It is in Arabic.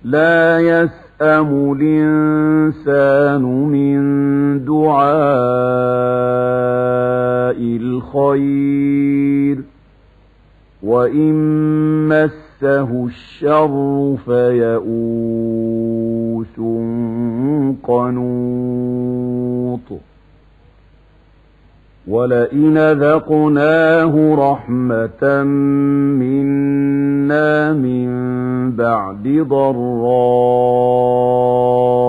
لا يسأم الإنسان من دعاء الخير وإن مسه الشر فيئوس قنوط ولئن ذقناه رحمة منا من بعد ضراء